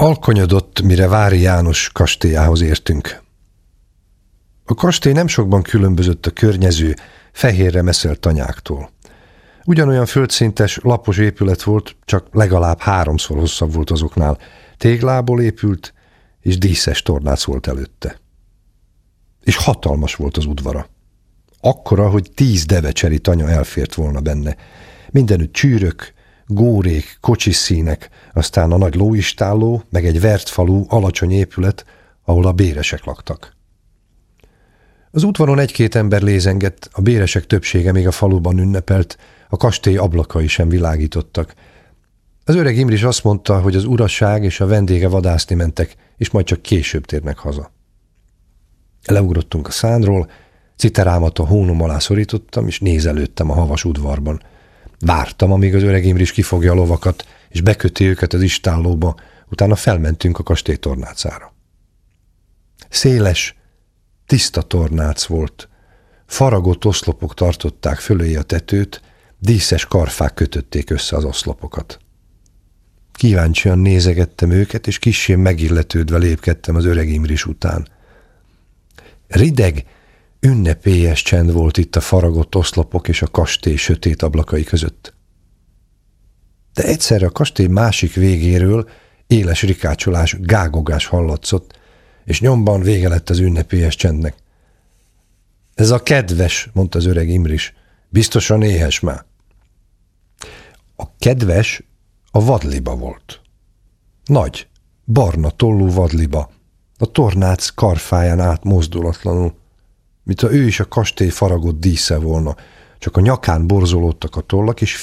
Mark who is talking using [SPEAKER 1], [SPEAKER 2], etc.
[SPEAKER 1] Alkonyodott, mire Vári János kastélyához értünk. A kastély nem sokban különbözött a környező, fehérre meszelt tanyáktól. Ugyanolyan földszintes, lapos épület volt, csak legalább 3-szor hosszabb volt azoknál. Téglából épült, és díszes tornác volt előtte. És hatalmas volt az udvara. Akkora, hogy 10 devecseri tanya elfért volna benne. Mindenütt csűrök, górék, kocsiszínek, aztán a nagy lóistálló, meg egy vert falú, alacsony épület, ahol a béresek laktak. Az udvaron 1-2 ember lézengett, a béresek többsége még a faluban ünnepelt, a kastély ablakai sem világítottak. Az öreg Imris azt mondta, hogy az uraság és a vendége vadászni mentek, és majd csak később térnek haza. Leugrottunk a szánról, citerámat a hónom alá szorítottam, és nézelődtem a havas udvarban. Vártam, amíg az öreg Imris kifogja a lovakat, és beköti őket az istállóba, utána felmentünk a kastély tornácára. Széles, tiszta tornác volt. Faragott oszlopok tartották fölé a tetőt, díszes karfák kötötték össze az oszlopokat. Kíváncsian nézegettem őket, és kissé megilletődve lépkedtem az öreg Imris után. Rideg, ünnepélyes csend volt itt a faragott oszlopok és a kastély sötét ablakai között. De egyszerre a kastély másik végéről éles rikácsolás, gágogás hallatszott, és nyomban vége lett az ünnepélyes csendnek. Ez a kedves, mondta az öreg Imris, biztosan éhes már. A kedves a vadliba volt. Nagy, barna tollú vadliba, a tornác karfáján át mozdulatlanul, mintha ő is a kastély faragott dísze volna, csak a nyakán borzolódtak a tollak, és